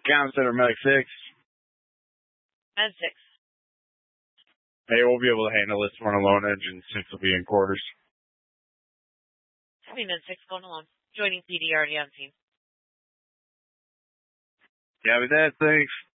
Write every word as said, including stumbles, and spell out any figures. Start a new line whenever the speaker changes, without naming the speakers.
Command Center, Medic six.
Med six.
Hey, we'll be able to handle this one alone. Engine six will be in quarters.
Copy, Med six going alone. Joining P D already on scene.
Yeah, but that, thanks.